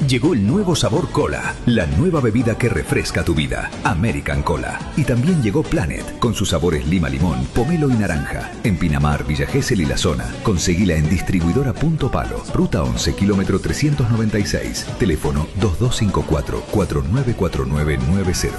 Llegó el nuevo sabor Cola, la nueva bebida que refresca tu vida, American Cola. Y también llegó Planet, con sus sabores lima limón, pomelo y naranja. En Pinamar, Villa Gesell y La Zona. Conseguila en distribuidora Punto Palo, Ruta 11, kilómetro 396. Teléfono 2254-494990.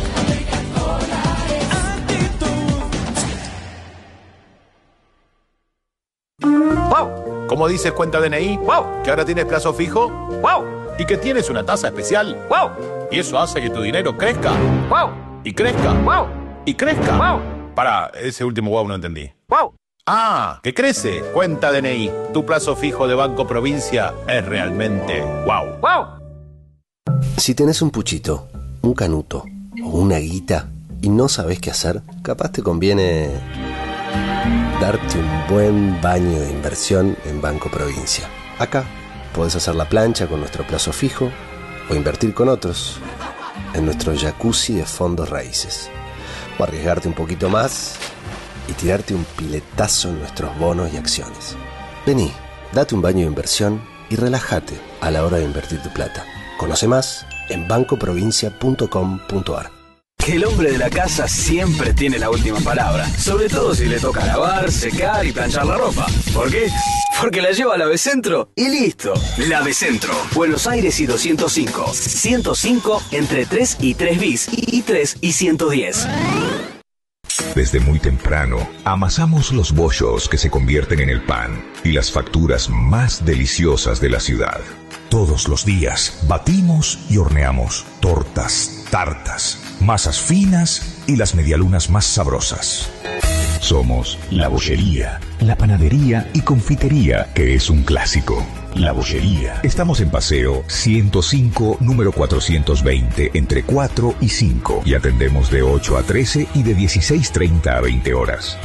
¡Wow! ¿Cómo dices cuenta DNI? ¡Wow! ¿Que ahora tienes plazo fijo? ¡Wow! ¿Y que tienes una tasa especial? ¡Wow! Y eso hace que tu dinero crezca. ¡Wow! Y crezca. ¡Wow! Y crezca. ¡Wow! Pará, ese último wow no entendí. ¡Wow! Ah, que crece. Cuenta DNI. Tu plazo fijo de Banco Provincia es realmente wow. ¡Wow! Si tenés un puchito, un canuto o una guita y no sabés qué hacer, capaz te conviene darte un buen baño de inversión en Banco Provincia. Acá podés hacer la plancha con nuestro plazo fijo o invertir con otros en nuestro jacuzzi de fondos raíces. O arriesgarte un poquito más y tirarte un piletazo en nuestros bonos y acciones. Vení, date un baño de inversión y relájate a la hora de invertir tu plata. Conoce más en bancoprovincia.com.ar. El hombre de la casa siempre tiene la última palabra, sobre todo si le toca lavar, secar y planchar la ropa. ¿Por qué? Porque la lleva al Avecentro y listo. La Avecentro, Buenos Aires y 205. 105 entre 3 y 3 bis y 3 y 110. Desde muy temprano, amasamos los bollos que se convierten en el pan y las facturas más deliciosas de la ciudad. Todos los días batimos y horneamos tortas, tartas, masas finas y las medialunas más sabrosas. Somos La Bollería, la panadería y confitería que es un clásico. La Bollería. Estamos en Paseo 105, número 420, entre 4 y 5. Y atendemos de 8 a 13 y de 16:30 a 20 horas.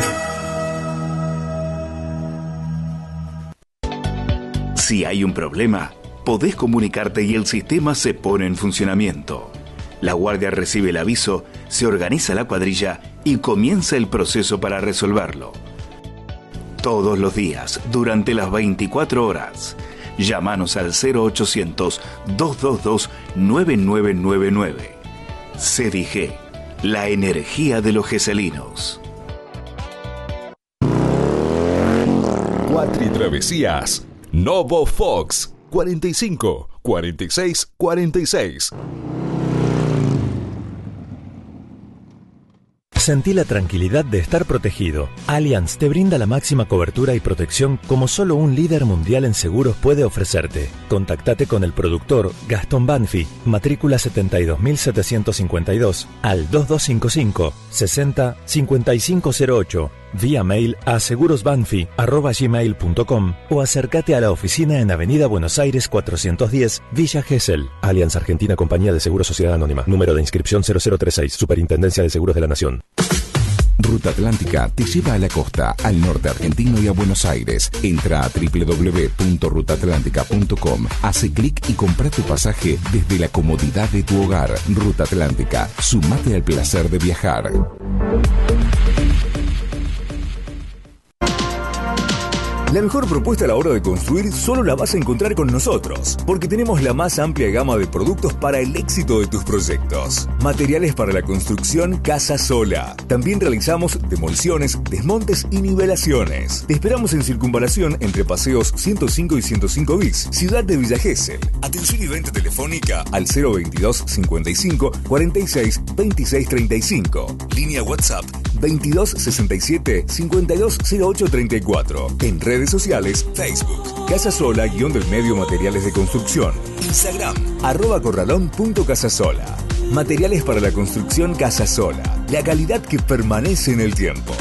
Si hay un problema, podés comunicarte y el sistema se pone en funcionamiento. La guardia recibe el aviso, se organiza la cuadrilla y comienza el proceso para resolverlo. Todos los días, durante las 24 horas. Llámanos al 0800-222-9999. CDG, la energía de los geselinos. Cuatri Travesías. Novo Fox. 45 46 46. Sentí la tranquilidad de estar protegido. Allianz te brinda la máxima cobertura y protección como solo un líder mundial en seguros puede ofrecerte. Contactate con el productor Gastón Banfi, matrícula 72752, al 2255 60 5508, vía mail a segurosbanfi@gmail.com o acércate a la oficina en Avenida Buenos Aires 410, Villa Gesell. Allianz Argentina Compañía de Seguros Sociedad Anónima. Número de inscripción 0036, Superintendencia de Seguros de la Nación. Ruta Atlántica te lleva a la costa, al norte argentino y a Buenos Aires. Entra a www.rutaatlántica.com, hace clic y compra tu pasaje desde la comodidad de tu hogar. Ruta Atlántica, sumate al placer de viajar. La mejor propuesta a la hora de construir solo la vas a encontrar con nosotros, porque tenemos la más amplia gama de productos para el éxito de tus proyectos. Materiales para la construcción Casa Sola. También realizamos demoliciones, desmontes y nivelaciones. Te esperamos en Circunvalación entre Paseos 105 y 105 bis, Ciudad de Villa Gesell. Atención y venta telefónica al 022 55 46 26 35. Línea WhatsApp 22 67 52 08 34. En redes sociales, Facebook, Casa Sola-del-medio Materiales de Construcción. Instagram, @corralón.casasola. Materiales para la construcción Casa Sola. La calidad que permanece en el tiempo.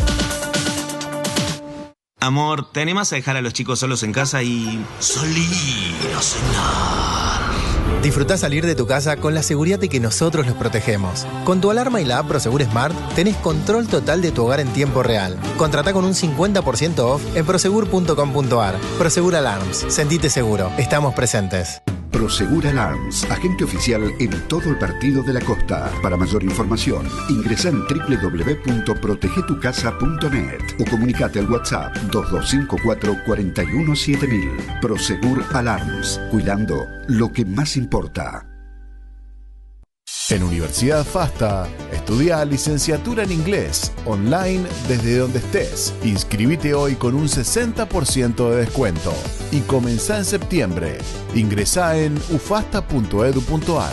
Amor, ¿te animas a dejar a los chicos solos en casa y salir a cenar? Disfrutá salir de tu casa con la seguridad de que nosotros los protegemos. Con tu alarma y la app Prosegur Smart tenés control total de tu hogar en tiempo real. Contratá con un 50% off en prosegur.com.ar. Prosegur Alarms. Sentite seguro. Estamos presentes. Prosegur Alarms, agente oficial en todo el partido de la costa. Para mayor información, ingresa en www.protegetucasa.net o comunicate al WhatsApp 2254 41 7000. Prosegur Alarms, cuidando lo que más importa. En Universidad FASTA, estudia licenciatura en inglés, online desde donde estés. Inscribite hoy con un 60% de descuento y comenzá en septiembre. Ingresá en ufasta.edu.ar.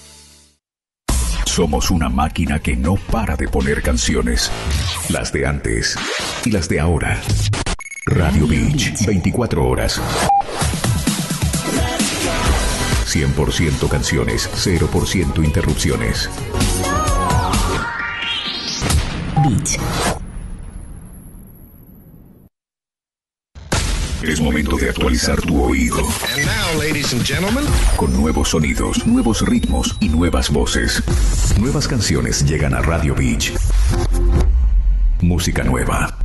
Somos una máquina que no para de poner canciones. Las de antes y las de ahora. Radio Beach, 24 horas. 100% canciones, 0% interrupciones. Beach. Es momento de actualizar tu oído. And now, ladies and gentlemen, con nuevos sonidos, nuevos ritmos y nuevas voces. Nuevas canciones llegan a Radio Beach. Música nueva.